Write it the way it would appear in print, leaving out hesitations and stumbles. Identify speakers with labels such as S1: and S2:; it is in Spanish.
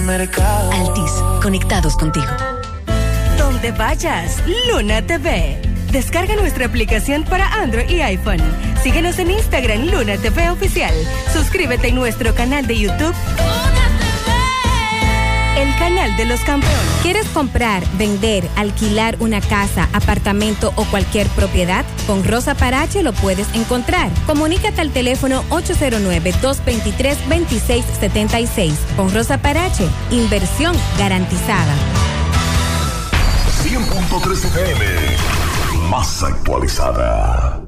S1: mercado.
S2: Altis, conectados contigo.
S3: Donde vayas, Luna TV. Descarga nuestra aplicación para Android y iPhone. Síguenos en Instagram, Luna TV Oficial. Suscríbete en nuestro canal de YouTube, el canal de los campeones.
S4: ¿Quieres comprar, vender, alquilar una casa, apartamento o cualquier propiedad? Con Rosa Parache lo puedes encontrar. Comunícate al teléfono 809-223-2676. Con Rosa Parache, inversión garantizada.
S5: 100.3 FM, más actualizada.